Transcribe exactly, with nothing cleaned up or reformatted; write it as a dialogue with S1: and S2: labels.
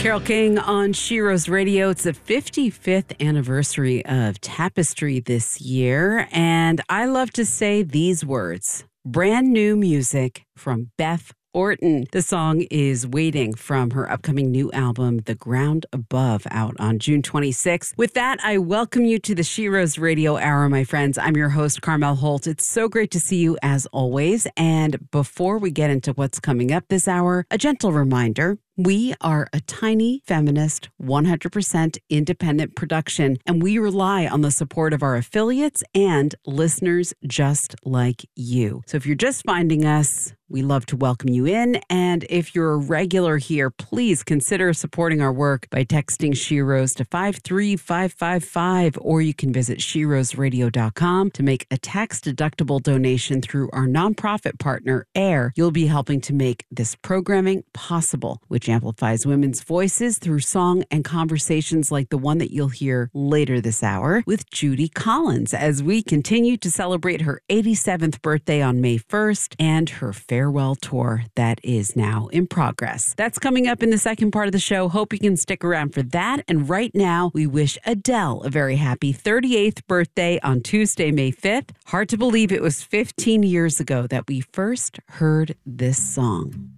S1: Carole King on Sheroes Radio. It's the fifty-fifth anniversary of Tapestry this year. And I love to say these words: brand new music from Beth Orton. The song is Waiting from her upcoming new album, The Ground Above, out on June twenty-sixth. With that, I welcome you to the Sheroes Radio Hour, my friends. I'm your host, Carmel Holt. It's so great to see you as always. And before we get into what's coming up this hour, a gentle reminder. We are a tiny, feminist, one hundred percent independent production, and we rely on the support of our affiliates and listeners just like you. So if you're just finding us, we love to welcome you in. And if you're a regular here, please consider supporting our work by texting Sheroes to five three five five five, or you can visit sheroes radio dot com to make a tax-deductible donation through our nonprofit partner, AIR. You'll be helping to make this programming possible, which amplifies women's voices through song and conversations like the one that you'll hear later this hour with Judy Collins as we continue to celebrate her eighty-seventh birthday on May first and her farewell tour that is now in progress. That's coming up in the second part of the show. Hope you can stick around for that. And right now, we wish Adele a very happy thirty-eighth birthday on Tuesday, May fifth. Hard to believe it was fifteen years ago that we first heard this song.